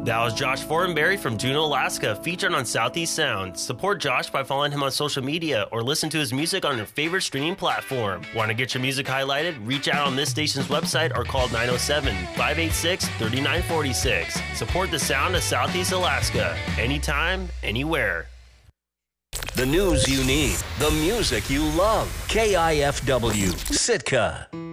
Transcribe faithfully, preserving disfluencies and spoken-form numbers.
That was Josh Fortenberry from Juneau, Alaska, featured on Southeast Sound. Support Josh by following him on social media or listen to his music on your favorite streaming platform. Want to get your music highlighted? Reach out on this station's website or call nine oh seven, five eight six, three nine four six. Support the sound of Southeast Alaska. Anytime, anywhere. The news you need, the music you love. K I F W, Sitka.